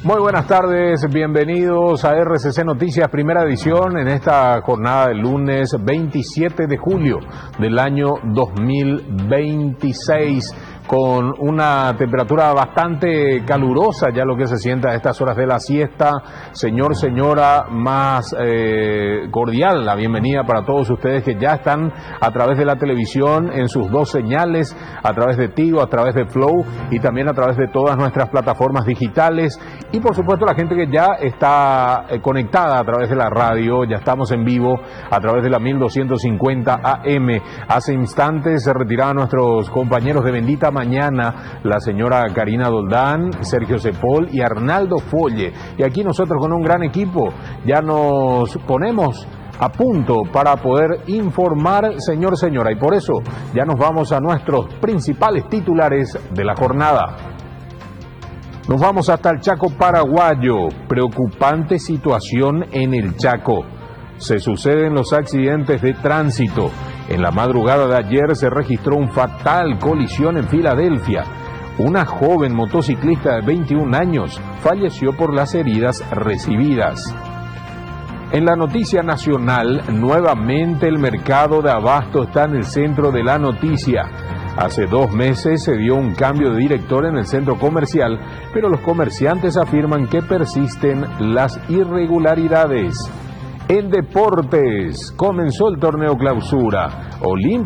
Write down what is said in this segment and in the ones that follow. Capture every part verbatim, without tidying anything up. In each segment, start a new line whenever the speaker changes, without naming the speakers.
Muy buenas tardes, bienvenidos a R C C Noticias, primera edición en esta jornada del lunes veintisiete de julio del año dos mil veintiséis, con una temperatura bastante calurosa, ya lo que se sienta a estas horas de la siesta. Señor, señora, más eh, cordial la bienvenida para todos ustedes que ya están a través de la televisión en sus dos señales, a través de Tigo, a través de Flow y también a través de todas nuestras plataformas digitales. Y por supuesto la gente que ya está eh, conectada a través de la radio, ya estamos en vivo a través de la mil doscientos cincuenta A M. Hace instantes se retiraban nuestros compañeros de Bendita Mañana, la señora Karina Doldán, Sergio Cepol y Arnaldo Folle. Y aquí nosotros con un gran equipo ya nos ponemos a punto para poder informar, señor, señora. Y por eso ya nos vamos a nuestros principales titulares de la jornada. Nos vamos hasta el Chaco paraguayo. Preocupante situación en el Chaco. Se suceden los accidentes de tránsito. En la madrugada de ayer se registró un fatal colisión en Filadelfia. Una joven motociclista de veintiún años falleció por las heridas recibidas. En la noticia nacional, nuevamente el mercado de abasto está en el centro de la noticia. Hace dos meses se dio un cambio de director en el centro comercial, pero los comerciantes afirman que persisten las irregularidades. En deportes, comenzó el torneo clausura. Olimpia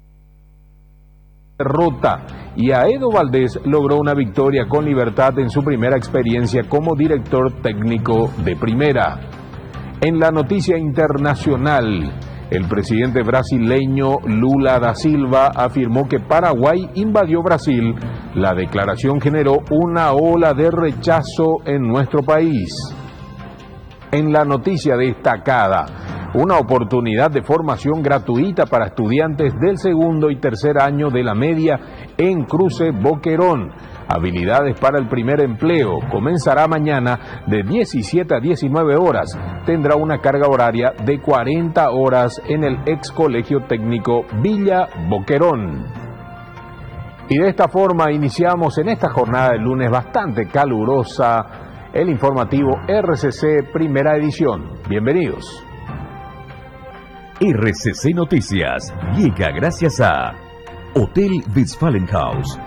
derrota y Aedo Valdés logró una victoria con Libertad en su primera experiencia como director técnico de primera. En la noticia internacional, el presidente brasileño Lula da Silva afirmó que Paraguay invadió Brasil. La declaración generó una ola de rechazo en nuestro país. En la noticia destacada, una oportunidad de formación gratuita para estudiantes del segundo y tercer año de la media en Cruce Boquerón. Habilidades para el primer empleo. Comenzará mañana de diecisiete a diecinueve horas. Tendrá una carga horaria de cuarenta horas en el ex Colegio Técnico Villa Boquerón. Y de esta forma iniciamos en esta jornada de lunes bastante calurosa el informativo R C C primera edición. Bienvenidos.
R C C Noticias llega gracias a Hotel Westfalenhaus.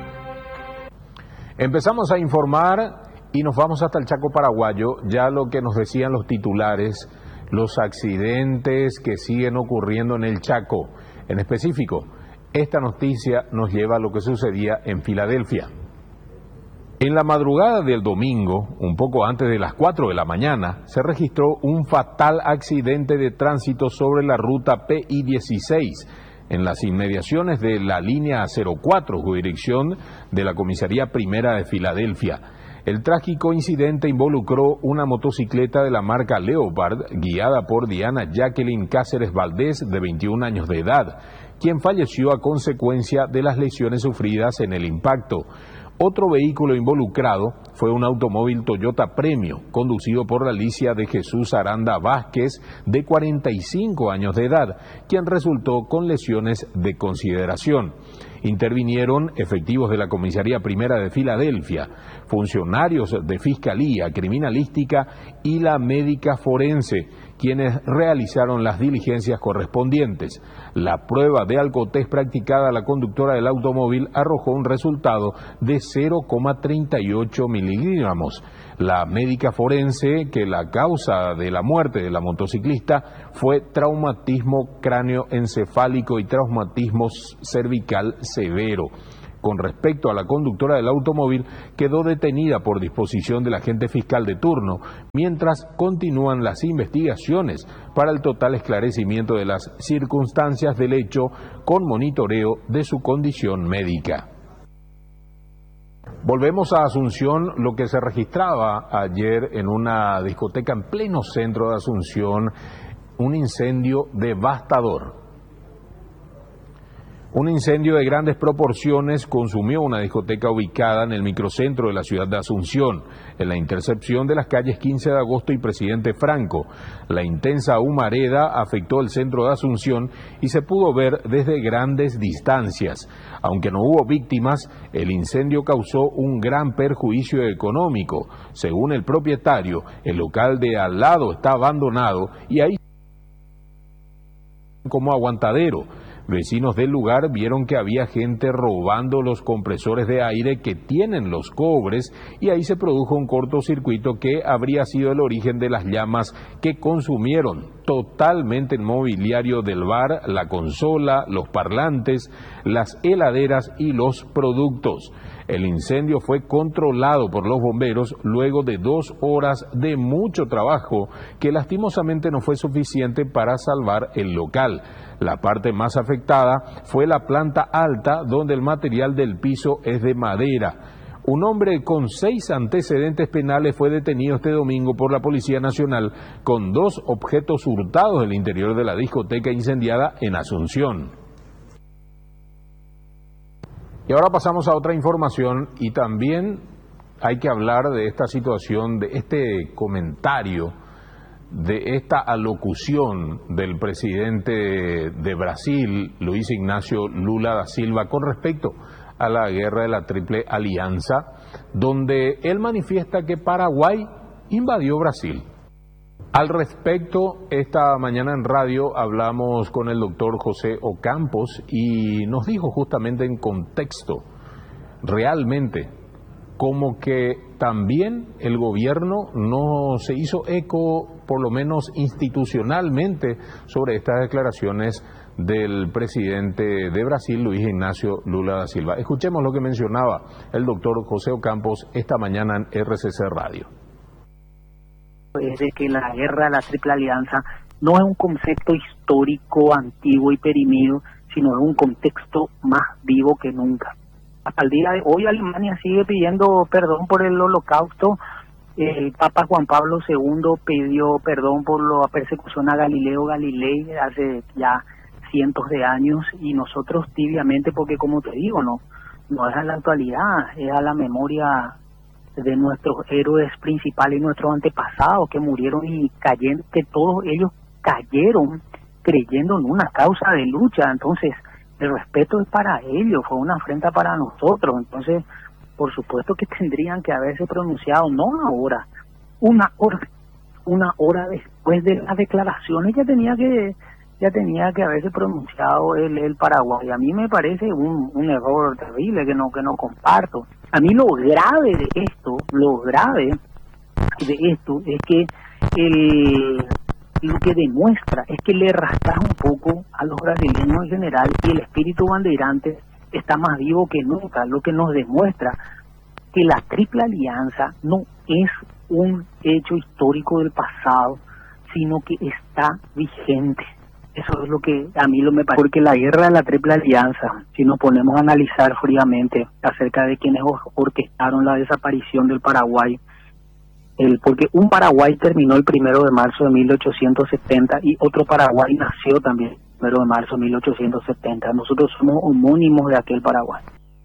Empezamos a informar y nos vamos hasta el Chaco paraguayo, ya lo que nos decían los titulares, los accidentes que siguen ocurriendo en el Chaco. En específico, esta noticia nos lleva a lo que sucedía en Filadelfia. En la madrugada del domingo, un poco antes de las cuatro de la mañana, se registró un fatal accidente de tránsito sobre la ruta P I dieciséis, en las inmediaciones de la línea cero cuatro, jurisdicción de la Comisaría Primera de Filadelfia. El trágico incidente involucró una motocicleta de la marca Leopard, guiada por Diana Jacqueline Cáceres Valdés, de veintiún años de edad, quien falleció a consecuencia de las lesiones sufridas en el impacto. Otro vehículo involucrado fue un automóvil Toyota Premio, conducido por Alicia de Jesús Aranda Vázquez, de cuarenta y cinco años de edad, quien resultó con lesiones de consideración. Intervinieron efectivos de la Comisaría Primera de Filadelfia, funcionarios de Fiscalía Criminalística y la médica forense, quienes realizaron las diligencias correspondientes. La prueba de alcotest practicada a la conductora del automóvil arrojó un resultado de cero coma treinta y ocho miligramos. La médica forense que la causa de la muerte de la motociclista fue traumatismo cráneoencefálico y traumatismo cervical severo. Con respecto a la conductora del automóvil, quedó detenida por disposición del agente fiscal de turno, mientras continúan las investigaciones para el total esclarecimiento de las circunstancias del hecho con monitoreo de su condición médica. Volvemos a Asunción, lo que se registraba ayer en una discoteca en pleno centro de Asunción, un incendio devastador. Un incendio de grandes proporciones consumió una discoteca ubicada en el microcentro de la ciudad de Asunción, en la intersección de las calles quince de agosto y Presidente Franco. La intensa humareda afectó el centro de Asunción y se pudo ver desde grandes distancias. Aunque no hubo víctimas, el incendio causó un gran perjuicio económico. Según el propietario, el local de al lado está abandonado y ahí como aguantadero. Vecinos del lugar vieron que había gente robando los compresores de aire que tienen los cobres y ahí se produjo un cortocircuito que habría sido el origen de las llamas que consumieron totalmente el mobiliario del bar, la consola, los parlantes, las heladeras y los productos. El incendio fue controlado por los bomberos luego de dos horas de mucho trabajo que lastimosamente no fue suficiente para salvar el local. La parte más afectada fue la planta alta, donde el material del piso es de madera. Un hombre con seis antecedentes penales fue detenido este domingo por la Policía Nacional con dos objetos hurtados del interior de la discoteca incendiada en Asunción. Y ahora pasamos a otra información y también hay que hablar de esta situación, de este comentario, de esta alocución del presidente de Brasil, Luis Ignacio Lula da Silva, con respecto a la guerra de la Triple Alianza, donde él manifiesta que Paraguay invadió Brasil. Al respecto, esta mañana en radio hablamos con el doctor José Ocampos y nos dijo justamente en contexto, realmente, como que también el gobierno no se hizo eco, por lo menos institucionalmente, sobre estas declaraciones del presidente de Brasil, Luis Ignacio Lula da Silva. Escuchemos lo que mencionaba el doctor José Ocampos esta mañana en R C C Radio.
Es de que la guerra de la Triple Alianza no es un concepto histórico, antiguo y perimido, sino es un contexto más vivo que nunca. Hasta el día de hoy Alemania sigue pidiendo perdón por el holocausto. El Papa Juan Pablo segundo pidió perdón por la persecución a Galileo Galilei hace ya cientos de años y nosotros tibiamente, porque como te digo, no, no es a la actualidad, es a la memoria de nuestros héroes principales y nuestros antepasados que murieron y cayeron, que todos ellos cayeron creyendo en una causa de lucha. Entonces el respeto es para ellos, fue una afrenta para nosotros. Entonces por supuesto que tendrían que haberse pronunciado, no ahora, una hora una hora después de las declaraciones ya tenía que ya tenía que haberse pronunciado el, el Paraguay. A mí me parece un, un error terrible que no que no comparto. A mí lo grave de esto, lo grave de esto es que el, lo que demuestra es que le rastas un poco a los brasileños en general y el espíritu bandeirante está más vivo que nunca, lo que nos demuestra que la Triple Alianza no es un hecho histórico del pasado, sino que está vigente. Eso es lo que a mí lo me parece, porque la guerra de la Triple Alianza, si nos ponemos a analizar fríamente acerca de quienes orquestaron la desaparición del Paraguay, el porque un Paraguay terminó el primero de marzo de mil ochocientos setenta y otro Paraguay nació también el primero de marzo de mil ochocientos setenta. Nosotros somos homónimos de aquel Paraguay.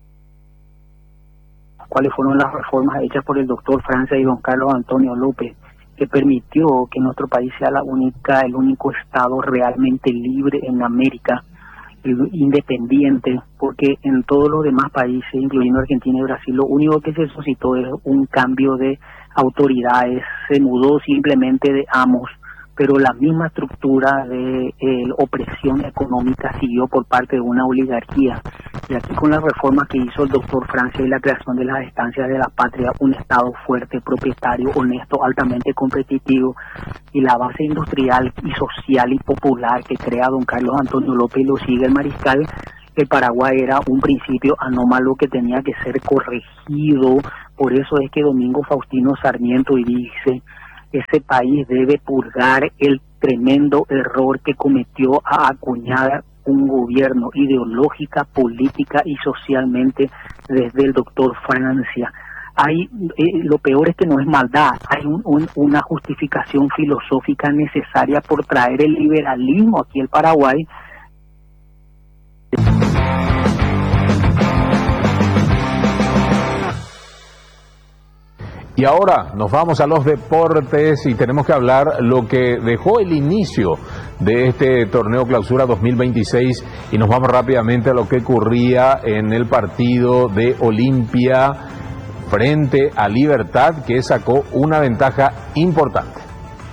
¿Cuáles fueron las reformas hechas por el doctor Francia y don Carlos Antonio López, que permitió que nuestro país sea la única, el único estado realmente libre en América, independiente, porque en todos los demás países, incluyendo Argentina y Brasil, lo único que se suscitó es un cambio de autoridades, se mudó simplemente de amos, pero la misma estructura de eh, opresión económica siguió por parte de una oligarquía. Y aquí con las reformas que hizo el doctor Francia y la creación de las estancias de la patria, un Estado fuerte, propietario, honesto, altamente competitivo, y la base industrial y social y popular que crea don Carlos Antonio López y lo sigue el mariscal, el Paraguay era un principio anómalo que tenía que ser corregido. Por eso es que Domingo Faustino Sarmiento dice: ese país debe purgar el tremendo error que cometió a acuñar un gobierno ideológica, política y socialmente desde el doctor Francia. Hay eh, lo peor es que no es maldad, hay un, un, una justificación filosófica necesaria por traer el liberalismo aquí al Paraguay.
Y ahora nos vamos a los deportes y tenemos que hablar lo que dejó el inicio de este torneo Clausura dos mil veintiséis y nos vamos rápidamente a lo que ocurría en el partido de Olimpia frente a Libertad, que sacó una ventaja importante.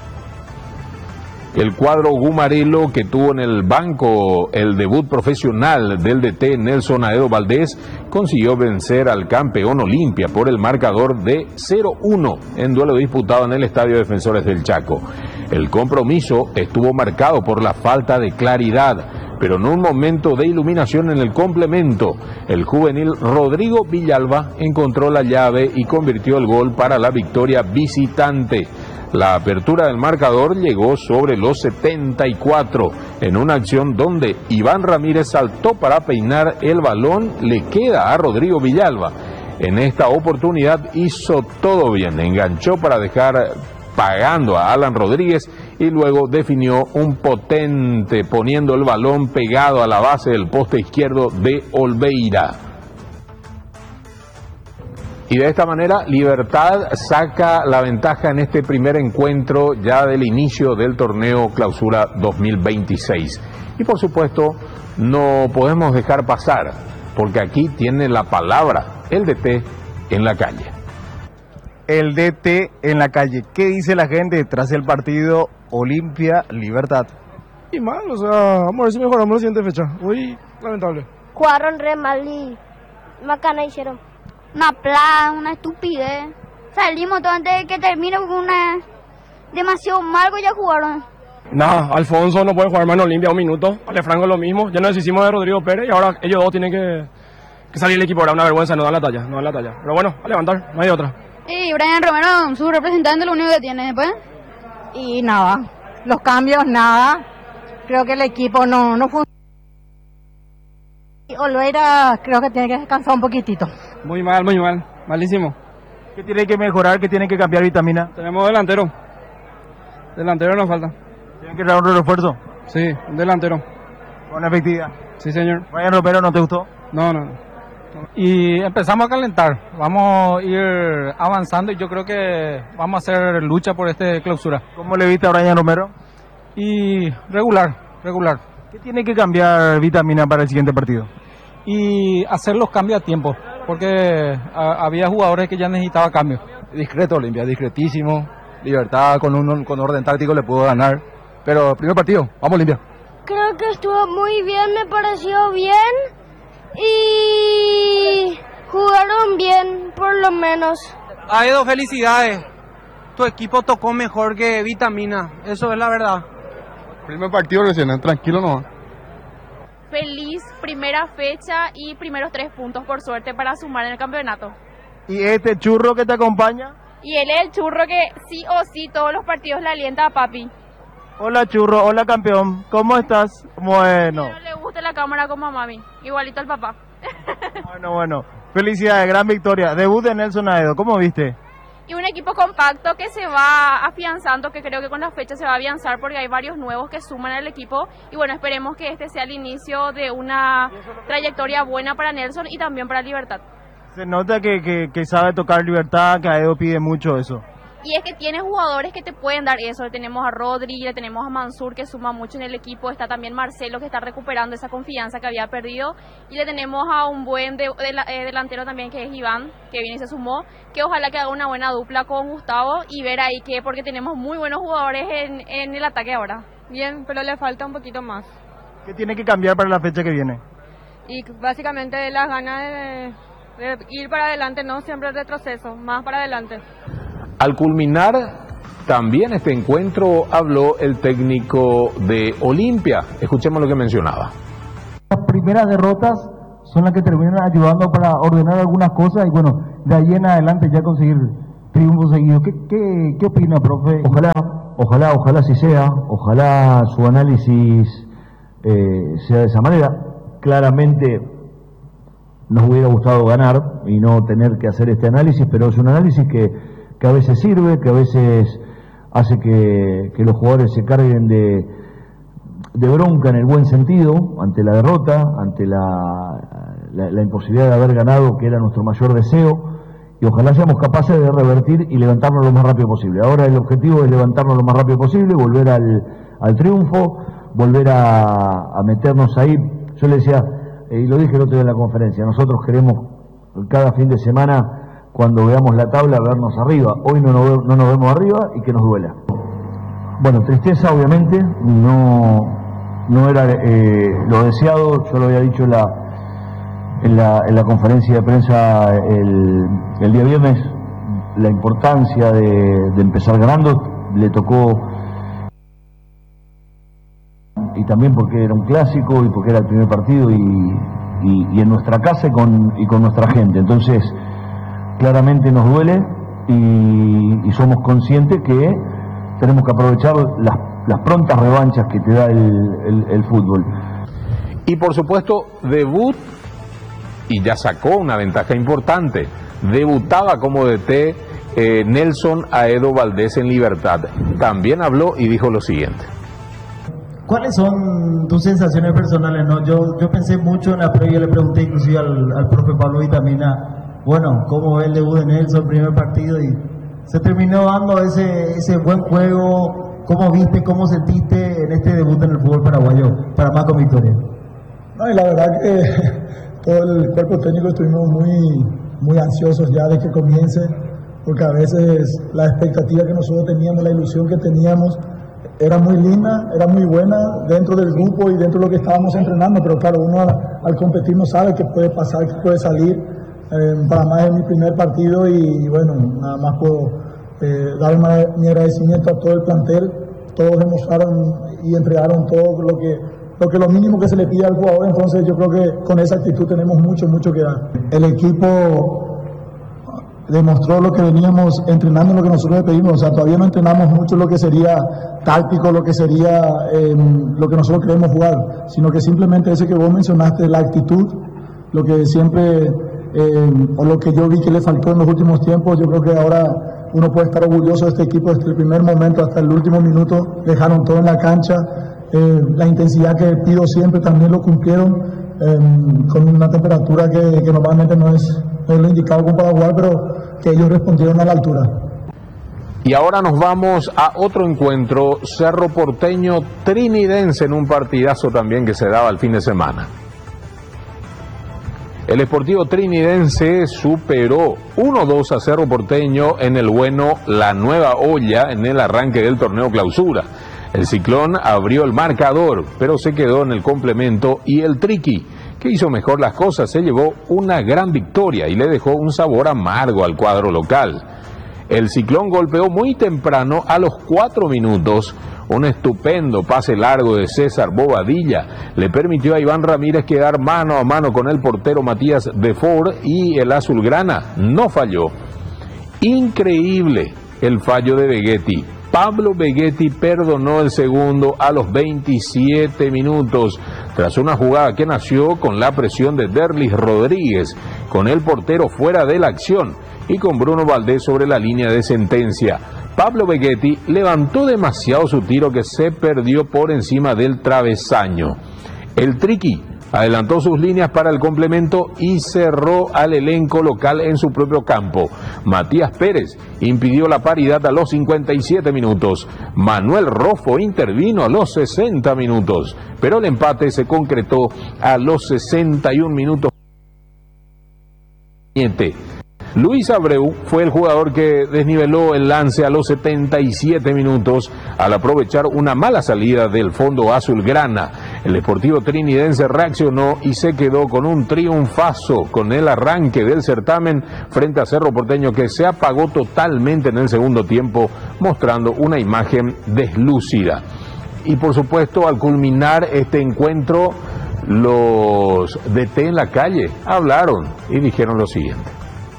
El cuadro gumarelo, que tuvo en el banco el debut profesional del D T Nelson Aedo Valdés, consiguió vencer al campeón Olimpia por el marcador de cero uno en duelo disputado en el Estadio Defensores del Chaco. El compromiso estuvo marcado por la falta de claridad, pero en un momento de iluminación en el complemento, el juvenil Rodrigo Villalba encontró la llave y convirtió el gol para la victoria visitante. La apertura del marcador llegó sobre los setenta y cuatro, en una acción donde Iván Ramírez saltó para peinar el balón, le queda a Rodrigo Villalba. En esta oportunidad hizo todo bien, enganchó para dejar pagando a Alan Rodríguez y luego definió un potente poniendo el balón pegado a la base del poste izquierdo de Olveira. Y de esta manera Libertad saca la ventaja en este primer encuentro ya del inicio del torneo Clausura dos mil veintiséis. Y por supuesto no podemos dejar pasar, porque aquí tiene la palabra el D T en la calle.
El D T en la calle. ¿Qué dice la gente tras el partido Olimpia Libertad?
Y mal, o sea, vamos a ver si mejoramos la siguiente fecha. Hoy, lamentable.
Jugaron re mal y macana hicieron. Una plaga, una estupidez. Salimos todo antes de que termine con una... demasiado mal que ya jugaron.
Nah, Alfonso no puede jugar más en Olimpia un minuto. Ale Franco lo mismo. Ya nos deshicimos de Rodrigo Pérez y ahora ellos dos tienen que, que salir el equipo. Ahora una vergüenza, no dan la talla, no dan la talla. Pero bueno, a levantar, no hay otra.
Y Brian Romero, su representante, lo único que tiene después.
Y nada, los cambios, nada. Creo que el equipo no, no funciona. Olveira creo que tiene que descansar un poquitito.
Muy mal, muy mal, malísimo.
¿Qué tiene que mejorar? ¿Qué tiene que cambiar Vitamina?
Tenemos delantero. Delantero nos falta.
¿Tienen que dar un refuerzo?
Sí, un delantero.
¿Con efectividad?
Sí, señor.
¿Brian Romero no te gustó?
No, no, no.
Y empezamos a calentar, vamos a ir avanzando y yo creo que vamos a hacer lucha por este clausura.
¿Cómo le viste a Brian Romero?
Y regular, regular.
¿Qué tiene que cambiar Vitamina para el siguiente partido?
Y hacer los cambios a tiempo, porque a, había jugadores que ya necesitaban cambios.
Discreto Olimpia, discretísimo, Libertad con un con orden táctico le pudo ganar, pero primer partido, vamos Olimpia.
Creo que estuvo muy bien, me pareció bien y jugaron bien, por lo menos.
Aedo, felicidades. Tu equipo tocó mejor que Vitamina, eso es la verdad.
Primer partido recién, tranquilo nomás.
Feliz primera fecha y primeros tres puntos por suerte para sumar en el campeonato.
¿Y este churro que te acompaña?
Y él es el churro que sí o sí todos los partidos le alienta a papi.
Hola churro, hola campeón, ¿cómo estás? Bueno.
A no le gusta la cámara como a mami, igualito al papá.
Bueno, bueno, felicidades, gran victoria. Debut de Nelson Aedo, ¿cómo viste?
Y un equipo compacto que se va afianzando, que creo que con la fecha se va a afianzar porque hay varios nuevos que suman al equipo. Y bueno, esperemos que este sea el inicio de una trayectoria buena para Nelson y también para Libertad.
Se nota que, que, que sabe tocar Libertad, que Aedo pide mucho eso.
Y es que tiene jugadores que te pueden dar eso. Le tenemos a Rodri, le tenemos a Mansur, que suma mucho en el equipo. Está también Marcelo, que está recuperando esa confianza que había perdido. Y le tenemos a un buen de, de, de, delantero también, que es Iván, que viene y se sumó. Que ojalá que haga una buena dupla con Gustavo y ver ahí que, porque tenemos muy buenos jugadores en, en el ataque ahora.
Bien, pero le falta un poquito más.
¿Qué tiene que cambiar para la fecha que viene?
Y básicamente las ganas de, de ir para adelante, no siempre el retroceso, más para adelante.
Al culminar también este encuentro habló el técnico de Olimpia. Escuchemos lo que mencionaba.
Las primeras derrotas son las que terminan ayudando para ordenar algunas cosas y bueno, de ahí en adelante ya conseguir triunfos seguidos. ¿Qué, qué, qué opina, profe?
Ojalá, ojalá, ojalá sí sea, ojalá su análisis eh, sea de esa manera. Claramente nos hubiera gustado ganar y no tener que hacer este análisis, pero es un análisis que que a veces sirve, que a veces hace que, que los jugadores se carguen de, de bronca en el buen sentido, ante la derrota, ante la, la, la imposibilidad de haber ganado, que era nuestro mayor deseo, y ojalá seamos capaces de revertir y levantarnos lo más rápido posible. Ahora el objetivo es levantarnos lo más rápido posible, volver al, al triunfo, volver a, a meternos ahí. Yo le decía, eh, y lo dije el otro día en la conferencia, nosotros queremos cada fin de semana, cuando veamos la tabla, vernos arriba. Hoy no nos, no nos vemos arriba y que nos duela. Bueno, tristeza obviamente, no, no era eh, lo deseado, yo lo había dicho en la, en la, en la conferencia de prensa el, el día viernes, la importancia de, de empezar ganando, le tocó, y también porque era un clásico y porque era el primer partido y, y, y en nuestra casa y con, y con nuestra gente, entonces claramente nos duele y, y somos conscientes que tenemos que aprovechar las, las prontas revanchas que te da el, el, el fútbol.
Y por supuesto, debut, y ya sacó una ventaja importante. Debutaba como D T eh, Nelson Aedo Valdés en Libertad. También habló y dijo lo siguiente.
¿Cuáles son tus sensaciones personales? No, yo, yo pensé mucho en la previa, le pregunté inclusive al, al profe Pablo Vitamina, bueno, ¿cómo ve el debut de Nelson, primer partido? Y se terminó dando ese, ese buen juego. ¿Cómo viste, cómo sentiste en este debut en el fútbol paraguayo para más con victoria?
No, y la verdad que todo el cuerpo técnico estuvimos muy, muy ansiosos ya de que comience, porque a veces la expectativa que nosotros teníamos, la ilusión que teníamos, era muy linda, era muy buena dentro del grupo y dentro de lo que estábamos entrenando, pero claro, uno al, al competir no sabe qué puede pasar, qué puede salir. Eh, para más es mi primer partido y, y bueno, nada más puedo eh, dar mi agradecimiento a todo el plantel. Todos demostraron y entregaron todo lo que, lo que lo mínimo que se le pide al jugador, entonces yo creo que con esa actitud tenemos mucho, mucho que dar. El equipo demostró lo que veníamos entrenando, lo que nosotros le pedimos, o sea, todavía no entrenamos mucho lo que sería táctico, lo que sería eh, lo que nosotros queremos jugar, sino que simplemente ese que vos mencionaste, la actitud, lo que siempre... Eh, o lo que yo vi que le faltó en los últimos tiempos, yo creo que ahora uno puede estar orgulloso de este equipo desde el primer momento hasta el último minuto, dejaron todo en la cancha, eh, la intensidad que pido siempre también lo cumplieron, eh, con una temperatura que, que normalmente no es, no es lo indicado como para jugar, pero que ellos respondieron a la altura.
Y ahora nos vamos a otro encuentro, Cerro Porteño Trinidense, en un partidazo también que se daba el fin de semana. El Sportivo Trinidense superó uno dos a Cerro Porteño en el bueno La Nueva Olla en el arranque del torneo clausura. El Ciclón abrió el marcador, pero se quedó en el complemento y el Triqui, que hizo mejor las cosas, se llevó una gran victoria y le dejó un sabor amargo al cuadro local. El Ciclón golpeó muy temprano, a los cuatro minutos, un estupendo pase largo de César Bobadilla le permitió a Iván Ramírez quedar mano a mano con el portero Matías Defort y el azulgrana no falló. Increíble el fallo de Begetti. Pablo Begetti perdonó el segundo a los veintisiete minutos, tras una jugada que nació con la presión de Derlis Rodríguez, con el portero fuera de la acción y con Bruno Valdés sobre la línea de sentencia. Pablo Begetti levantó demasiado su tiro que se perdió por encima del travesaño. El Triqui adelantó sus líneas para el complemento y cerró al elenco local en su propio campo. Matías Pérez impidió la paridad a los cincuenta y siete minutos. Manuel Rofo intervino a los sesenta minutos, pero el empate se concretó a los sesenta y un minutos. Luis Abreu fue el jugador que desniveló el lance a los setenta y siete minutos al aprovechar una mala salida del fondo azulgrana. El Sportivo Trinidense reaccionó y se quedó con un triunfazo con el arranque del certamen frente a Cerro Porteño, que se apagó totalmente en el segundo tiempo, mostrando una imagen deslúcida. Y por supuesto, al culminar este encuentro, los D T en la calle hablaron y dijeron lo siguiente.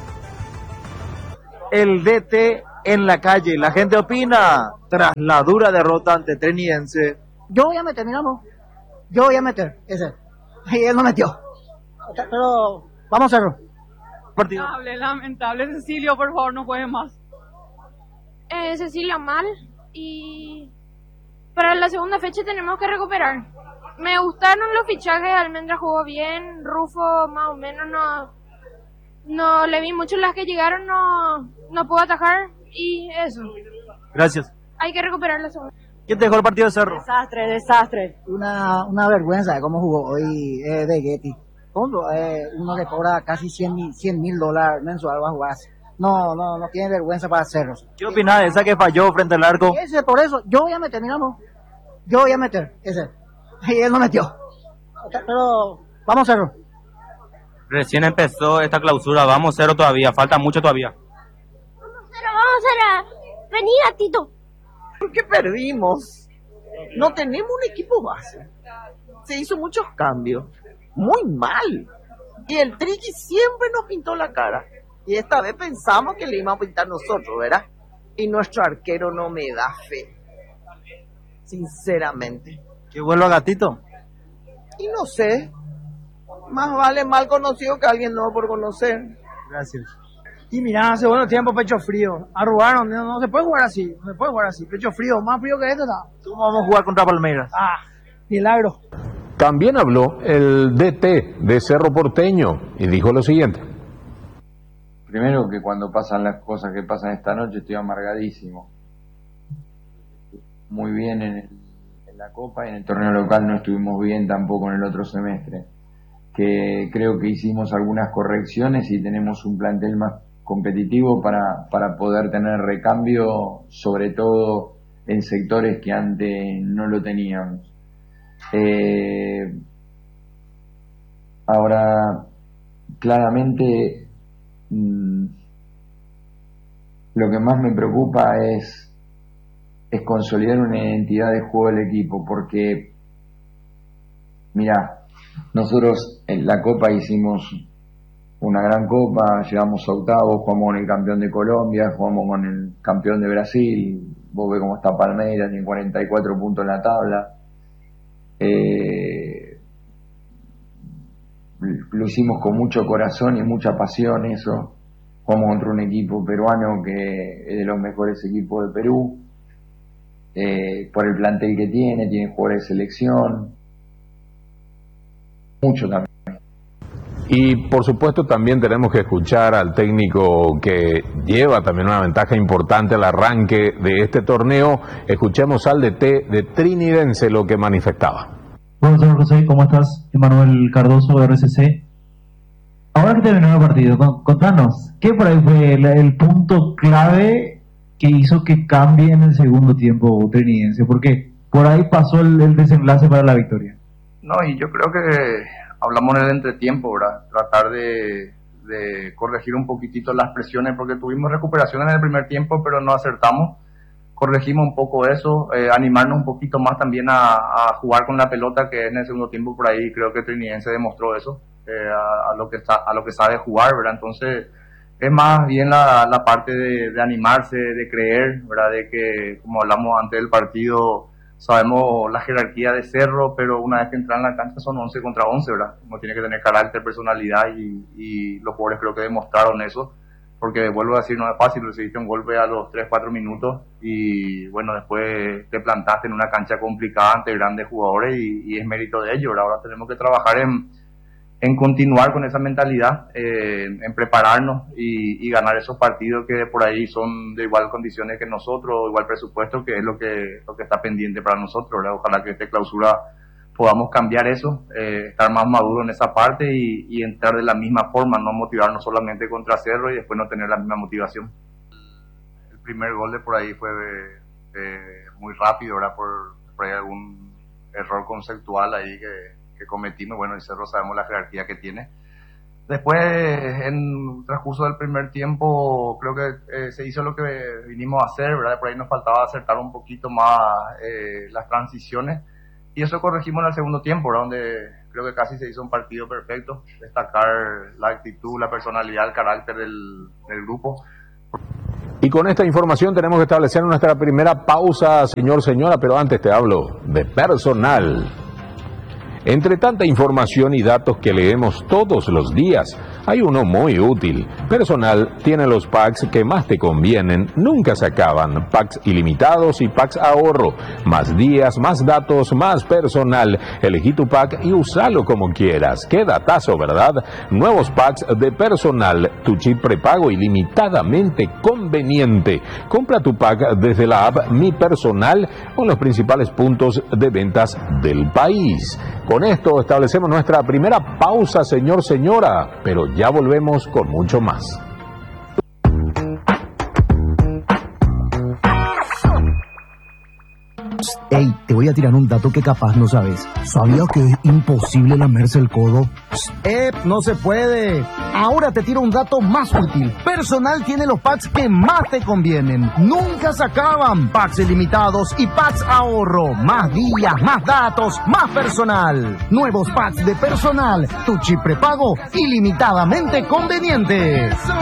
El D T en la calle, la gente opina tras la dura derrota ante Trinidense.
Yo voy a meter, mira, no. Yo voy a meter, ese. Y él no metió. Pero vamos a hacerlo.
Lamentable, lamentable. Cecilio, por favor, no juegue más.
Eh, Cecilia mal. Y para la segunda fecha tenemos que recuperar. Me gustaron los fichajes. Almendra jugó bien. Rufo más o menos no,
no le vi mucho las que llegaron, no, no pudo atajar y eso.
Gracias.
Hay que recuperar la zona.
¿Quién te dejó el partido de Cerro?
Desastre, desastre. Una, una vergüenza de cómo jugó hoy eh, de Getty. Punto, eh, uno que cobra casi cien mil dólares mensual va a jugar así. No, no, no tiene vergüenza para hacerlo.
¿Qué opinas de esa que falló frente al arco?
Ese, por eso, yo voy a meter, mira, no. Yo voy a meter, ese. Y él no metió. Pero vamos a hacerlo.
Recién empezó esta clausura, vamos cero todavía, falta mucho todavía.
Vamos cero, vamos cero. Vení, gatito.
¿Por qué perdimos? No tenemos un equipo base. Se hizo muchos cambios. Muy mal. Y el Triqui siempre nos pintó la cara. Y esta vez pensamos que le íbamos a pintar nosotros, ¿verdad? Y nuestro arquero no me da fe. Sinceramente.
¿Que vuelva Gatito?
Y no sé. Más vale mal conocido que alguien nuevo por conocer.
Gracias.
Y mirá, hace buenos tiempos pecho frío. Arrugaron, no, no se puede jugar así. No se puede jugar así. Pecho frío, más frío que esto está.
¿Cómo vamos a jugar contra Palmeiras?
Ah, milagro.
También habló el D T de Cerro Porteño y dijo lo siguiente.
Primero que cuando pasan las cosas que pasan esta noche estoy amargadísimo. Muy bien en, el, en la Copa y en el torneo local no estuvimos bien tampoco en el otro semestre. Que creo que hicimos algunas correcciones y tenemos un plantel más competitivo para, para poder tener recambio, sobre todo en sectores que antes no lo teníamos. Eh, ahora, claramente, mmm, lo que más me preocupa es, es consolidar una identidad de juego del equipo, porque, mirá, nosotros en la Copa hicimos una gran Copa, llegamos a octavos, jugamos con el campeón de Colombia, jugamos con el campeón de Brasil, vos ves cómo está Palmeiras, tiene cuarenta y cuatro puntos en la tabla. Eh, lo hicimos con mucho corazón y mucha pasión eso. Jugamos contra un equipo peruano que es de los mejores equipos de Perú, eh, por el plantel que tiene, tiene jugadores de selección, mucho también.
Y por supuesto también tenemos que escuchar al técnico que lleva también una ventaja importante al arranque de este torneo. Escuchemos al D T de Trinidense lo que manifestaba.
Bueno, señor José, ¿cómo estás? Emanuel Cardoso de R C C. Ahora que terminó el partido, contanos, ¿qué por ahí fue el, el punto clave que hizo que cambie en el segundo tiempo Trinidense? Porque por ahí pasó el, el desenlace para la victoria.
No, y yo creo que hablamos en el entretiempo, ¿verdad? Tratar de, de corregir un poquitito las presiones, porque tuvimos recuperación en el primer tiempo, pero no acertamos. Corregimos un poco eso, eh, animarnos un poquito más también a, a jugar con la pelota, que en el segundo tiempo por ahí creo que Trinidense demostró eso, eh, a, a lo que está, a lo que sabe jugar, ¿verdad? Entonces es más bien la, la parte de, de animarse, de creer, ¿verdad? De que, como hablamos antes del partido, sabemos la jerarquía de Cerro, pero una vez que entran en la cancha son once contra once, ¿verdad? Uno tiene que tener carácter, personalidad y, y los jugadores creo que demostraron eso, porque vuelvo a decir, no es fácil, recibiste un golpe a los tres cuatro minutos y bueno, después te plantaste en una cancha complicada ante grandes jugadores y, y es mérito de ellos, ¿verdad? Ahora tenemos que trabajar en, en continuar con esa mentalidad, eh, en prepararnos y, y ganar esos partidos que por ahí son de igual condiciones que nosotros, igual presupuesto, que es lo que lo que está pendiente para nosotros, ¿verdad? Ojalá que esta clausura podamos cambiar eso, eh, estar más maduro en esa parte y, y entrar de la misma forma, no motivarnos solamente contra Cerro y después no tener la misma motivación. El primer gol de por ahí fue eh, muy rápido, ¿verdad? Por, por ahí algún error conceptual ahí que que cometimos, bueno, el Cerro sabemos la jerarquía que tiene. Después, en el transcurso del primer tiempo, creo que eh, se hizo lo que vinimos a hacer, ¿verdad? Por ahí nos faltaba acertar un poquito más eh, las transiciones, y eso corregimos en el segundo tiempo, ¿verdad? Donde creo que casi se hizo un partido perfecto, destacar la actitud, la personalidad, el carácter del, del grupo.
Y con esta información tenemos que establecer nuestra primera pausa, señor, señora, pero antes te hablo de personal. Entre tanta información y datos que leemos todos los días, hay uno muy útil. Personal tiene los packs que más te convienen, nunca se acaban. Packs ilimitados y packs ahorro. Más días, más datos, más personal. Elegí tu pack y usalo como quieras. Qué datazo, ¿verdad? Nuevos packs de personal. Tu chip prepago ilimitadamente conveniente. Compra tu pack desde la app Mi Personal o en los principales puntos de ventas del país. Con esto establecemos nuestra primera pausa, señor, señora, pero ya volvemos con mucho más.
Ey, te voy a tirar un dato que capaz no sabes. ¿Sabías que es imposible lamerse el codo? ¡Eh! ¡No se puede! Ahora te tiro un dato más útil. Personal tiene los packs que más te convienen. Nunca se acaban. Packs ilimitados y packs ahorro. Más días, más datos, más personal. Nuevos packs de personal. Tu chip prepago ilimitadamente conveniente.